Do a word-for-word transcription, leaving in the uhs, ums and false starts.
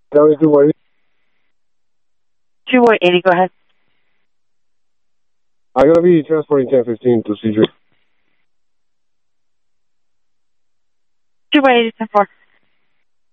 seventy-two eighty. two one eighty, go ahead. I'm going to be transporting ten fifteen to C J. two one eighty, ten four.